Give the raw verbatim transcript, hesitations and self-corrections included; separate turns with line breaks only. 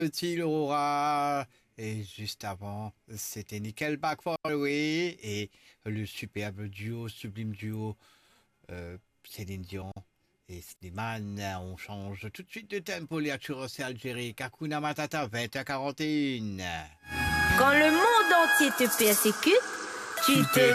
Petit Aurora. Et juste avant, c'était Nickelback for Away et le superbe duo, sublime duo euh, Céline Dion et Slimane. On change tout de suite de tempo, les Churros et Algérie. Kakuna Matata, vingt heures quarante et une.
Quand le monde entier te persécute, tu te